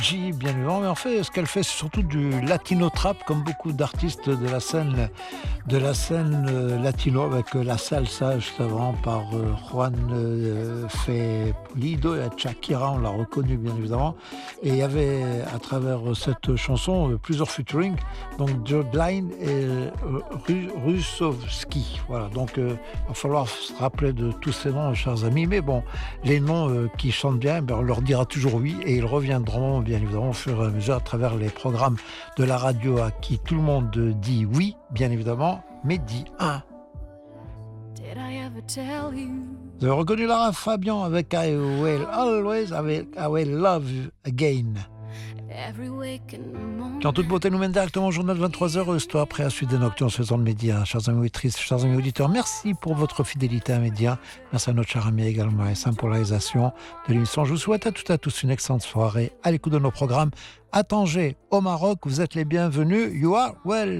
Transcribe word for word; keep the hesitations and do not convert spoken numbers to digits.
G, bien évidemment, mais en fait, ce qu'elle fait, c'est surtout du latino trap, comme beaucoup d'artistes de la scène, de la scène euh, latino, avec euh, la salsa, juste avant, par euh, Juan euh, Fe Pulido et Shakira, on l'a reconnu, bien évidemment. Et il y avait, à travers cette chanson, euh, plusieurs featuring, donc Joe Line et euh, Ru- Rusovski. Voilà, donc il euh, va falloir se rappeler de tous ces noms, chers amis, mais bon, les noms euh, qui chantent bien, ben, on leur dira toujours oui, et ils reviendront, bien évidemment, au fur et à mesure, à travers les programmes de la radio à qui tout le monde dit oui, bien évidemment, mais dit un. Did I ever tell you? Vous avez reconnu Lara Fabian avec I Will Always, avec I Will Love You Again. Every waking moment. Qui en toute beauté nous mène directement au journal vingt-trois heures, toi après la suite des Nocturnes faisant le média. Chers amis auditrices, chers amis auditeurs, merci pour votre fidélité à Média. Merci à notre cher ami également et simple pour la réalisation de l'émission. Je vous souhaite à toutes et à tous une excellente soirée à l'écoute de nos programmes à Tanger, au Maroc. Vous êtes les bienvenus. You are well.